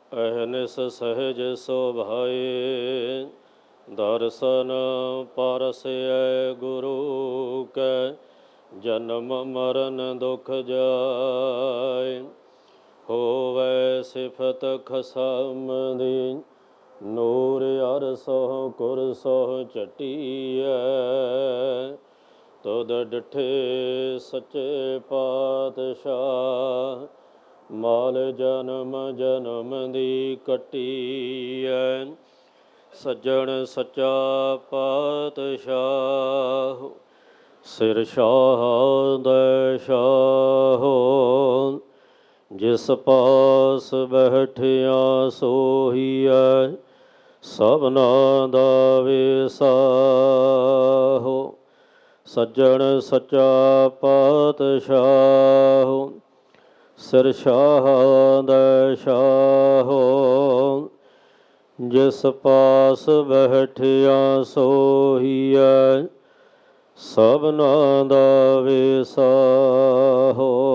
ਅਹਨਿਸ ਸਹਿਜ ਸੁਭਾਏ, ਦਰਸ਼ਨ ਪਰਸੈ ਗੁਰੂ ਕੈ। ਜਨਮ ਮਰਨ ਦੁਖ ਜਾਇ, ਹੋਵੈ ਸਿਫਤ ਖਸਮ ਦੀ। ਨੂਰ ਅਰਸਹੁ ਕੁਰਸਹੁ ਝਟੀਐ, ਤੁਧ ਡਿਠੇ ਸੱਚੇ ਪਾਤਸ਼ਾਹ। ਮਾਲ ਜਨਮ ਜਨਮ ਦੀ ਕੱਟੀਐ, ਸੱਜਣ ਸੱਚਾ ਪਾਤਸ਼ਾਹ। ਸਿਰ ਸ਼ਾਹ ਦੈ ਸ਼ਾਹੋ, ਜਿਸ ਪਾਸ ਬੈਠਿਆ ਸੋਹੀਐ। ਸਭਨਾ ਦਾ ਵਿਸਾਹੋ, ਸੱਜਣ ਸੱਚਾ ਪਾਤਸ਼ਾਹ। ਸਿਰ ਸ਼ਾਹ ਦੈ ਸ਼ਾਹੋ, ਜਿਸ ਪਾਸ ਬੈਠਿਆ ਸੋਹੀਐ। ਸਭਨਾ ਦਾ ਵਿਸਾਹੋ।